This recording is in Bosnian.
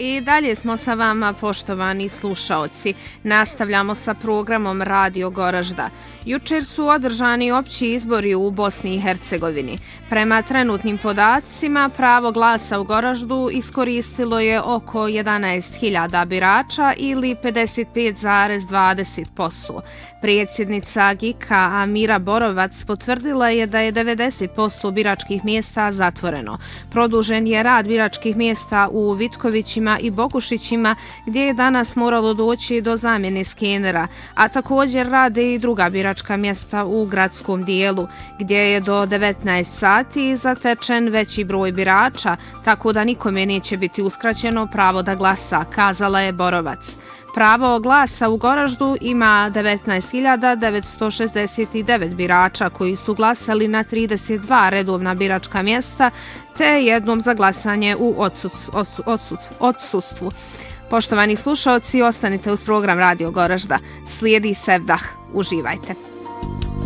I dalje smo sa vama, poštovani slušaoci. Nastavljamo sa programom Radio Goražda. Jučer su održani opći izbori u Bosni i Hercegovini. Prema trenutnim podacima, pravo glasa u Goraždu iskoristilo je oko 11.000 birača ili 55,20%. Predsjednica GIK-a Amira Borovac potvrdila je da je 90% biračkih mjesta zatvoreno. Produžen je rad biračkih mjesta u Vitkovićima i Bogušićima, gdje je danas moralo doći do zamjene skenera, a također rade i druga biračka mjesta u gradskom dijelu, gdje je do 19 sati zatečen veći broj birača, tako da nikome neće biti uskraćeno pravo da glasa, kazala je Borovac. Pravo glasa u Goraždu ima 19.969 birača koji su glasali na 32 redovna biračka mjesta te jednom za glasanje u odsustvu. Poštovani slušaoci, ostanite uz program Radio Goražda. Slijedi Sevdah. Uživajte.